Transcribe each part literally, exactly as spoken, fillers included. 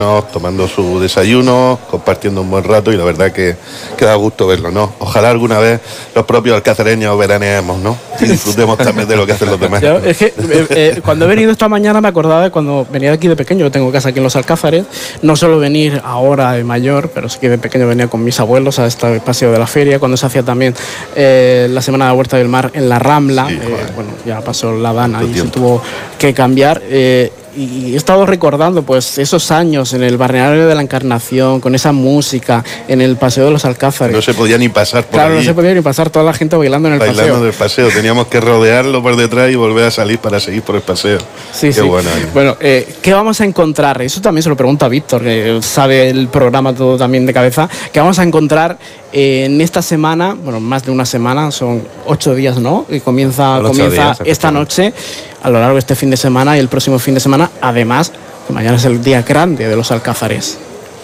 tomando su desayuno, compartiendo un buen rato y la verdad que, que da gusto verlo, ¿no? Ojalá alguna vez los propios alcacereños veraneemos, ¿no? Y disfrutemos también de lo que hacen los demás. Yo, es que eh, eh, cuando he venido esta mañana me acordaba de cuando venía de aquí de pequeño. Yo tengo casa aquí en Los Alcázares. No suelo venir ahora de mayor, pero sí que de pequeño venía con mis abuelos a este paseo de la feria, cuando se hacía también eh, la Semana de la Huerta del Mar en la Rambla. Sí, eh, bueno, ya pasó la Dana y se tuvo que cambiar. Eh, Y he estado recordando pues esos años en el balneario de la Encarnación, con esa música, en el paseo de los Alcázares. No se podía ni pasar por Claro, allí. no se podía ni pasar, toda la gente bailando en el bailando paseo. en el paseo, teníamos que rodearlo por detrás y volver a salir para seguir por el paseo. Sí, Qué sí. bueno. ¿eh? Bueno, eh, ¿qué vamos a encontrar? Eso también se lo pregunto a Víctor, que sabe el programa todo también de cabeza. ¿Qué vamos a encontrar eh, en esta semana? Bueno, más de una semana, son ocho días, ¿no? Y comienza, comienza días, esta noche, a lo largo de este fin de semana y el próximo fin de semana. Además, que mañana es el día grande de los Alcázares.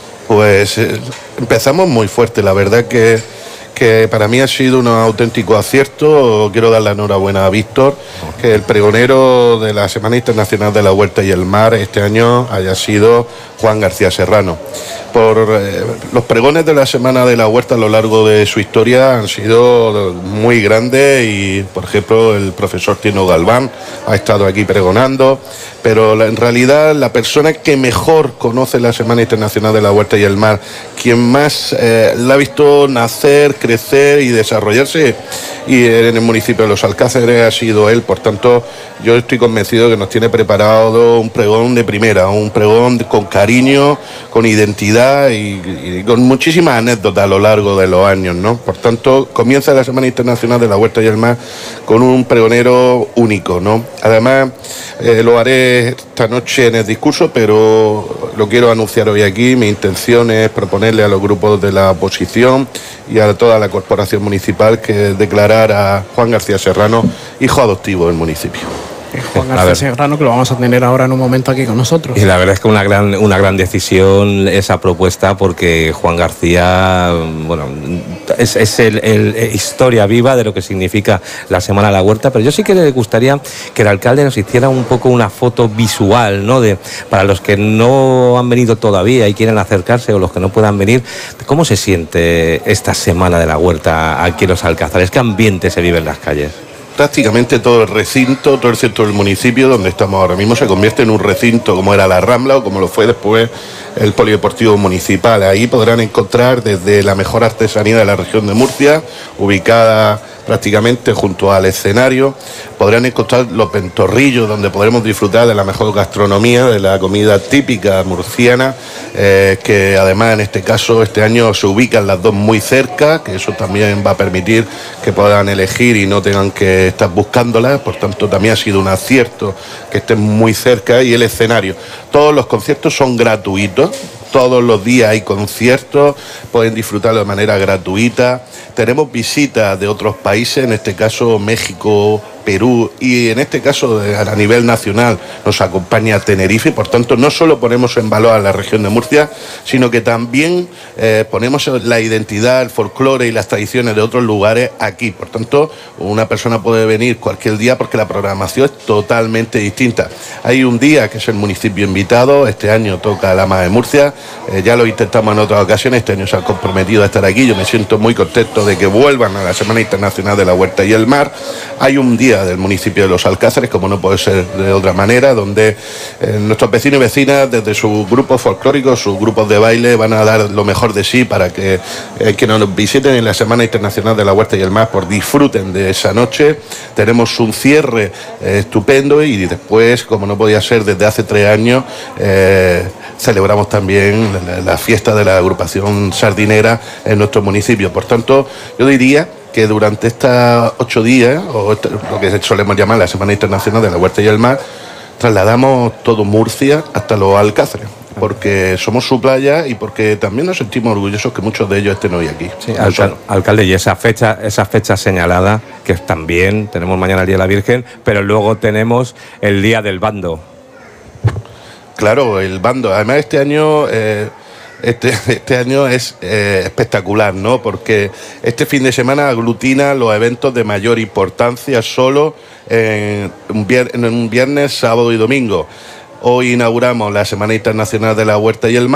Pues eh, empezamos muy fuerte, la verdad que, que para mí ha sido un auténtico acierto. Quiero dar la enhorabuena a Víctor, que el pregonero de la Semana Internacional de la Huerta y el Mar este año haya sido Juan García Serrano. Por eh, los pregones de la Semana de la Huerta a lo largo de su historia han sido muy grandes y, por ejemplo, el profesor Tino Galván ha estado aquí pregonando, pero la, en realidad la persona que mejor conoce la Semana Internacional de la Huerta y el Mar, quien más eh, la ha visto nacer, crecer y desarrollarse y en el municipio de Los Alcázares ha sido él. Por tanto, yo estoy convencido que nos tiene preparado un pregón de primera, un pregón con cariño, con identidad y, y con muchísimas anécdotas a lo largo de los años, ¿no? Por tanto, comienza la Semana Internacional de la Huerta y el Mar con un pregonero único, ¿no? Además, eh, lo haré esta noche en el discurso, pero lo quiero anunciar hoy aquí. Mi intención es proponerle a los grupos de la oposición y a toda la corporación municipal que declarar a Juan García Serrano hijo adoptivo del municipio. Juan García Serrano, que lo vamos a tener ahora en un momento aquí con nosotros. Y la verdad es que una gran, una gran decisión esa propuesta, porque Juan García, bueno, es, es el, el historia viva de lo que significa la Semana de la Huerta, pero yo sí que le gustaría que el alcalde nos hiciera un poco una foto visual, ¿no? De, para los que no han venido todavía y quieren acercarse, o los que no puedan venir, ¿cómo se siente esta Semana de la Huerta aquí en Los Alcázares? ¿Qué ambiente se vive en las calles? Prácticamente todo el recinto, todo el centro del municipio donde estamos ahora mismo se convierte en un recinto como era la Rambla o como lo fue después el Polideportivo Municipal. Ahí podrán encontrar desde la mejor artesanía de la región de Murcia, ubicada prácticamente junto al escenario, podrán encontrar los ventorrillos donde podremos disfrutar de la mejor gastronomía, de la comida típica murciana, eh, que además en este caso este año se ubican las dos muy cerca, que eso también va a permitir que puedan elegir y no tengan que estar buscándolas. Por tanto, también ha sido un acierto que estén muy cerca. Y el escenario, todos los conciertos son gratuitos. Todos los días hay conciertos, pueden disfrutarlo de manera gratuita. Tenemos visitas de otros países, en este caso México, Perú, y en este caso a nivel nacional nos acompaña Tenerife. Por tanto, no solo ponemos en valor a la región de Murcia, sino que también eh, ponemos la identidad, el folclore y las tradiciones de otros lugares aquí. Por tanto, una persona puede venir cualquier día porque la programación es totalmente distinta. Hay un día que es el municipio invitado, este año toca Lama de Murcia, eh, ya lo intentamos en otras ocasiones, este año se han comprometido a estar aquí. Yo me siento muy contento de que vuelvan a la Semana Internacional de la Huerta y el Mar. Hay un día del municipio de Los Alcázares, como no puede ser de otra manera, donde eh, nuestros vecinos y vecinas, desde sus grupos folclóricos, sus grupos de baile, van a dar lo mejor de sí para que eh, quienes nos visiten en la Semana Internacional de la Huerta y el Mar pues disfruten de esa noche. Tenemos un cierre eh, estupendo y después, como no podía ser desde hace tres años, eh, celebramos también la, la fiesta de la agrupación sardinera en nuestro municipio. Por tanto, yo diría que durante estos ocho días, o este, lo que solemos llamar la Semana Internacional de la Huerta y el Mar, trasladamos todo Murcia hasta Los Alcázares, porque somos su playa y porque también nos sentimos orgullosos que muchos de ellos estén hoy aquí. Sí, alcal, alcalde, y esa fecha, esa fecha señalada, que también tenemos mañana el Día de la Virgen, pero luego tenemos el Día del Bando. Claro, el bando. Además, este año... Eh, Este, este año es eh, espectacular, ¿no? Porque este fin de semana aglutina los eventos de mayor importancia solo en un, viernes, en un viernes, sábado y domingo. Hoy inauguramos la Semana Internacional de la Huerta y el Mar.